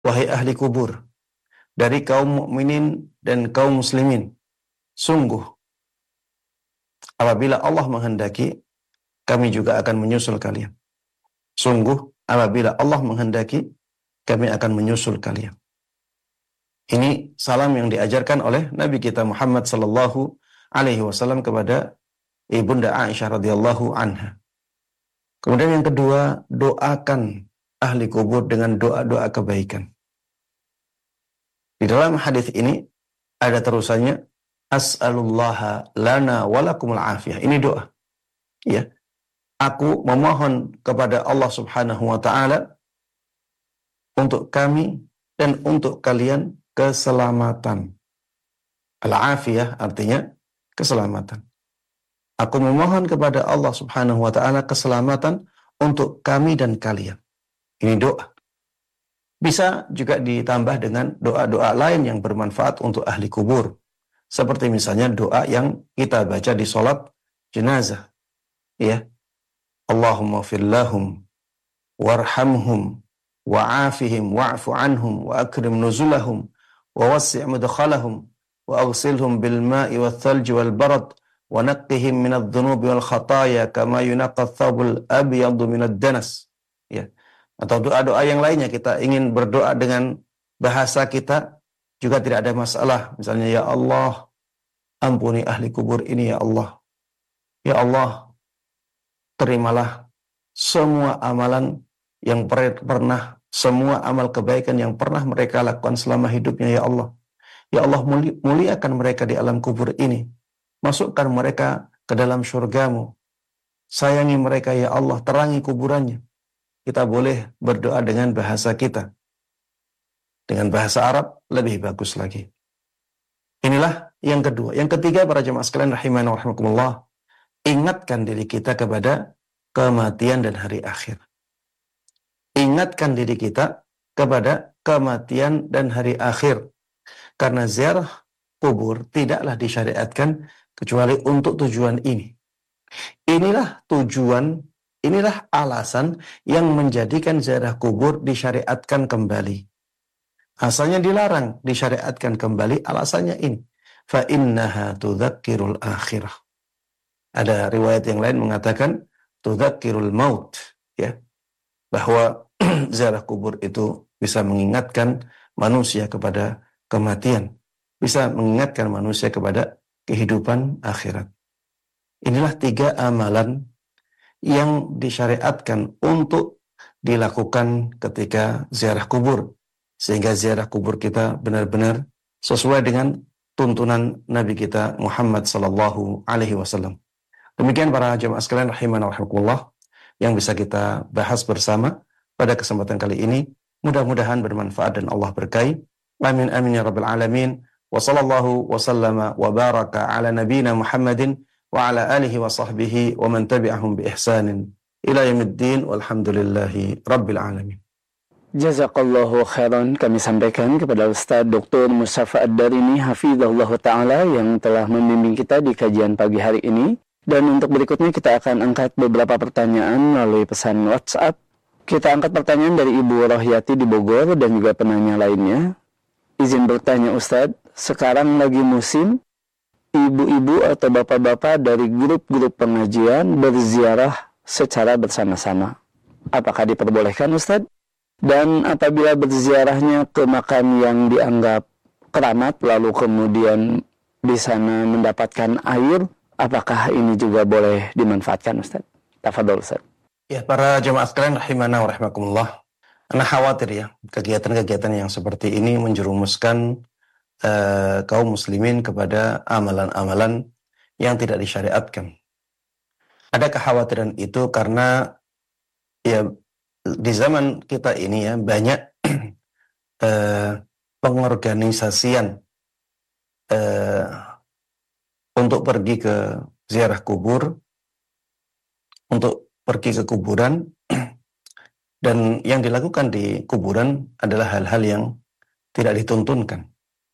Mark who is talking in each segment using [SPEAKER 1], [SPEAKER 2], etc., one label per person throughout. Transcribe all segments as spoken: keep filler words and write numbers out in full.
[SPEAKER 1] wahai ahli kubur, dari kaum mukminin dan kaum muslimin, sungguh apabila Allah menghendaki, kami juga akan menyusul kalian. Sungguh apabila Allah menghendaki, kami akan menyusul kalian. Ini salam yang diajarkan oleh Nabi kita Muhammad sallallahu alaihi wasallam kepada Ibunda Aisyah radhiyallahu anha. Kemudian yang kedua, doakan ahli kubur dengan doa-doa kebaikan. Di dalam hadis ini ada terusannya, as'alullaha lana walakumul afiyah. Ini doa. Ya. Aku memohon kepada Allah Subhanahu wa taala untuk kami dan untuk kalian keselamatan. Al-afiyah artinya keselamatan. Aku memohon kepada Allah Subhanahu wa taala keselamatan untuk kami dan kalian. Ini doa. Bisa juga ditambah dengan doa-doa lain yang bermanfaat untuk ahli kubur. Seperti misalnya doa yang kita baca di sholat jenazah. Ya. Allahumma fillahum warhamhum wa'afihim wa'fu anhum wa akrim nuzulahum wa wassi' mudkhalahum wa aghsilhum bil ma'i wal thalji wal barad wa naqqihim minadh dhunubi wal khataaya kama yunaqqa ath-thawbul abyadu minad danas. Ya. Atau doa-doa yang lainnya, kita ingin berdoa dengan bahasa kita juga tidak ada masalah. Misalnya, ya Allah, ampuni ahli kubur ini ya Allah. Ya Allah, terimalah semua amalan yang per- pernah, semua amal kebaikan yang pernah mereka lakukan selama hidupnya ya Allah. Ya Allah, muli- muliakan mereka di alam kubur ini. Masukkan mereka ke dalam syurgamu. Sayangi mereka ya Allah, terangi kuburannya. Kita boleh berdoa dengan bahasa kita. Dengan bahasa Arab lebih bagus lagi. Inilah yang kedua. Yang ketiga, para jemaah sekalian rahimana wa rahimakumullah, ingatkan diri kita kepada kematian dan hari akhir. Ingatkan diri kita kepada kematian dan hari akhir. Karena ziarah kubur tidaklah disyariatkan kecuali untuk tujuan ini. Inilah tujuan, inilah alasan yang menjadikan ziarah kubur disyariatkan kembali. Asalnya dilarang, disyariatkan kembali, alasannya ini. Fa innaha tudzakkirul akhirah. Ada riwayat yang lain mengatakan tudzakkirul maut, ya. Bahwa ziarah kubur itu bisa mengingatkan manusia kepada kematian, bisa mengingatkan manusia kepada kehidupan akhirat. Inilah tiga amalan yang disyariatkan untuk dilakukan ketika ziarah kubur, sehingga ziarah kubur kita benar-benar sesuai dengan tuntunan Nabi kita Muhammad sallallahu alaihi wasallam. Demikian para jemaah sekalian rahimana wa rahimakumullah yang bisa kita bahas bersama pada kesempatan kali ini. Mudah-mudahan bermanfaat dan Allah berkahi. Amin amin ya rabbal alamin. Wa sallallahu wa sallama wa baraka ala nabiyina Muhammadin wa ala alihi wa sahbihi wa man tabi'ahum bi ihsanin ila yaumiddin walhamdulillahi rabbil alamin.
[SPEAKER 2] Jazakallahu khairan, kami sampaikan kepada Ustaz Doktor Mustafa Ad-Darini hafizahullah ta'ala yang telah membimbing kita di kajian pagi hari ini. Dan untuk berikutnya kita akan angkat beberapa pertanyaan melalui pesan WhatsApp. Kita angkat pertanyaan dari Ibu Rohyati di Bogor dan juga penanya lainnya. Izin bertanya Ustaz, sekarang lagi musim ibu-ibu atau bapak-bapak dari grup-grup pengajian berziarah secara bersama-sama. Apakah diperbolehkan Ustaz? Dan apabila berziarahnya ke makam yang dianggap keramat, lalu kemudian di sana mendapatkan air, apakah ini juga boleh dimanfaatkan Ustaz? Tafadhol Ustaz.
[SPEAKER 1] Ya, para jemaah sekalian rahimana wa rahimakumullah. Ana khawatir ya, kegiatan-kegiatan yang seperti ini menjerumuskan uh, kaum muslimin kepada amalan-amalan yang tidak disyariatkan. Ada kekhawatiran itu karena ya di zaman kita ini ya banyak uh, pengorganisasian uh, untuk pergi ke ziarah kubur, untuk pergi ke kuburan, dan yang dilakukan di kuburan adalah hal-hal yang tidak dituntunkan.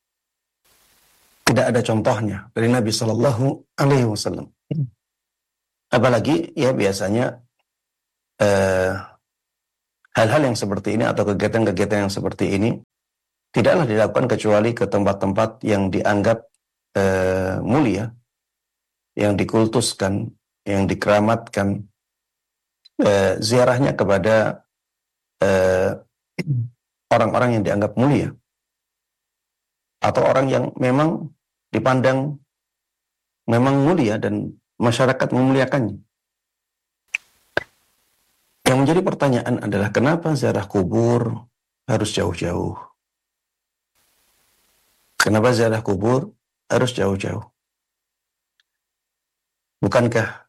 [SPEAKER 1] Tidak ada contohnya dari Nabi Shallallahu Alaihi Wasallam. Apalagi ya biasanya eh, hal-hal yang seperti ini atau kegiatan-kegiatan yang seperti ini tidaklah dilakukan kecuali ke tempat-tempat yang dianggap uh, mulia, yang dikultuskan, yang dikeramatkan, uh, ziarahnya kepada uh, orang-orang yang dianggap mulia, atau orang yang memang dipandang memang mulia dan masyarakat memuliakannya. Yang menjadi pertanyaan adalah kenapa ziarah kubur harus jauh-jauh? Kenapa ziarah kubur harus jauh-jauh? Bukankah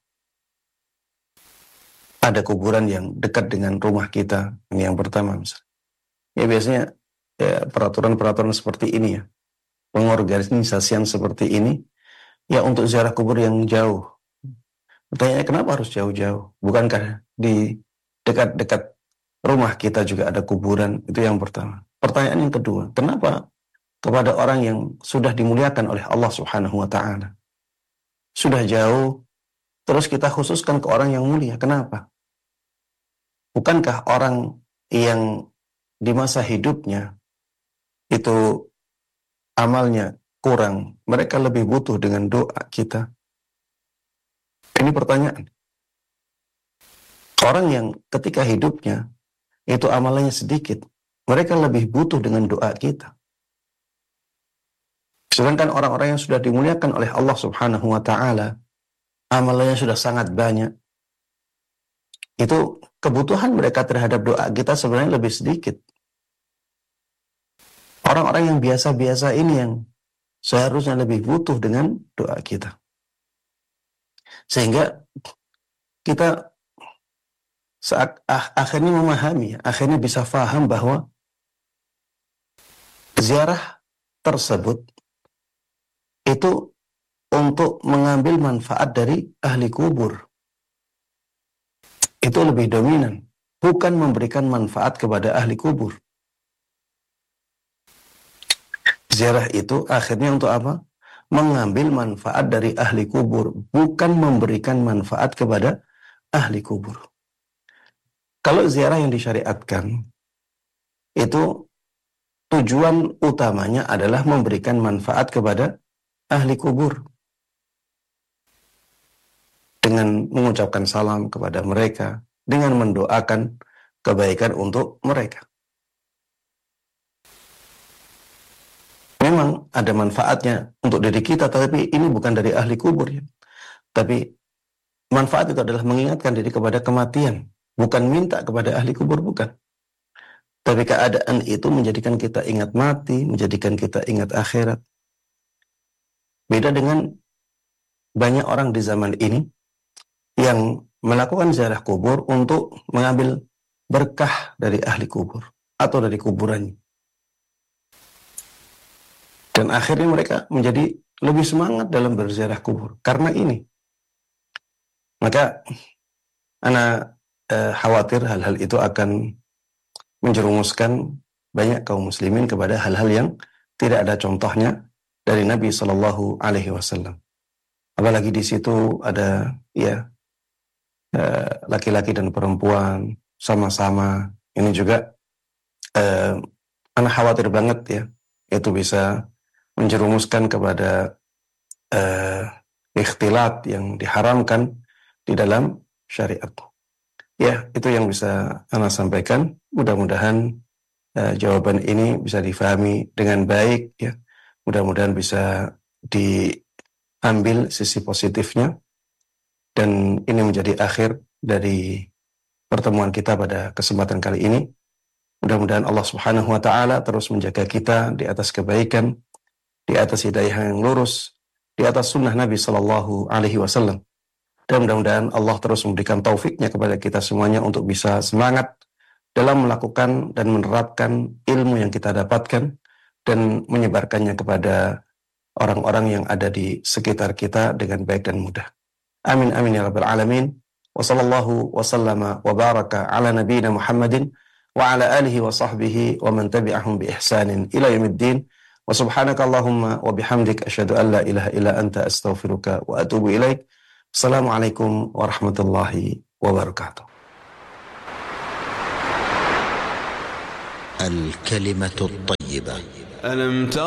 [SPEAKER 1] ada kuburan yang dekat dengan rumah kita? Ini yang pertama misalnya. Ya biasanya ya, peraturan-peraturan seperti ini ya, pengorganisasian seperti ini, ya untuk ziarah kubur yang jauh. Pertanyaannya kenapa harus jauh-jauh? Bukankah di dekat-dekat rumah kita juga ada kuburan? Itu yang pertama. Pertanyaan yang kedua, kenapa kepada orang yang sudah dimuliakan oleh Allah Subhanahu wa taala sudah jauh, terus kita khususkan ke orang yang mulia? Kenapa? Bukankah orang yang di masa hidupnya itu amalnya kurang, mereka lebih butuh dengan doa kita? Ini pertanyaan. Orang yang ketika hidupnya itu amalannya sedikit, mereka lebih butuh dengan doa kita. Sedangkan orang-orang yang sudah dimuliakan oleh Allah Subhanahu wa taala, amalannya sudah sangat banyak. Itu kebutuhan mereka terhadap doa kita sebenarnya lebih sedikit. Orang-orang yang biasa-biasa ini yang seharusnya lebih butuh dengan doa kita. Sehingga kita saat ah, akhirnya memahami, akhirnya bisa faham bahwa ziarah tersebut itu untuk mengambil manfaat dari ahli kubur. Itu lebih dominan, bukan memberikan manfaat kepada ahli kubur. Ziarah itu akhirnya untuk apa? Mengambil manfaat dari ahli kubur, bukan memberikan manfaat kepada ahli kubur. Kalau ziarah yang disyariatkan, itu tujuan utamanya adalah memberikan manfaat kepada ahli kubur. Dengan mengucapkan salam kepada mereka, dengan mendoakan kebaikan untuk mereka. Memang ada manfaatnya untuk diri kita, tapi ini bukan dari ahli kubur ya. Tapi manfaat itu adalah mengingatkan diri kepada kematian. Bukan minta kepada ahli kubur, bukan. Tapi keadaan itu menjadikan kita ingat mati, menjadikan kita ingat akhirat. Beda dengan banyak orang di zaman ini yang melakukan ziarah kubur untuk mengambil berkah dari ahli kubur atau dari kuburannya. Dan akhirnya mereka menjadi lebih semangat dalam berziarah kubur karena ini. Maka ana Eh, khawatir hal-hal itu akan menjerumuskan banyak kaum muslimin kepada hal-hal yang tidak ada contohnya dari Nabi Shallallahu Alaihi Wasallam. Apalagi di situ ada ya eh, laki-laki dan perempuan sama-sama. Ini juga eh, anak khawatir banget ya, itu bisa menjerumuskan kepada eh, ikhtilat yang diharamkan di dalam syariat. Ya, itu yang bisa Ana sampaikan. Mudah-mudahan uh, jawaban ini bisa difahami dengan baik ya. Mudah-mudahan bisa diambil sisi positifnya. Dan ini menjadi akhir dari pertemuan kita pada kesempatan kali ini. Mudah-mudahan Allah Subhanahu wa taala terus menjaga kita di atas kebaikan, di atas hidayah yang lurus, di atas sunnah Nabi sallallahu alaihi wasallam. Dan mudah-mudahan Allah terus memberikan taufiknya kepada kita semuanya untuk bisa semangat dalam melakukan dan menerapkan ilmu yang kita dapatkan dan menyebarkannya kepada orang-orang yang ada di sekitar kita dengan baik dan mudah. Amin amin ya rabbal alamin. Wa sallallahu wa sallama wa baraka ala nabiyyina Muhammadin wa ala alihi wa sahbihi wa man tabi'ahum bi ihsanin ila yaumiddin. Wa subhanaka Allahumma wa bihamdik asyhadu an la ilaha illa anta astaghfiruka wa atubu ilaik. Assalamualaikum warahmatullahi wabarakatuh.
[SPEAKER 3] الكلمة الطيبة.
[SPEAKER 4] ألم تر